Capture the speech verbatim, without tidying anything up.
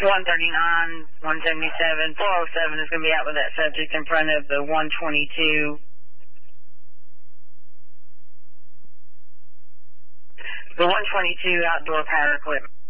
one thirty-nine, one seventy-seven, four oh seven is going to be out with that subject in front of the one twenty-two. The one twenty-two outdoor power equipment.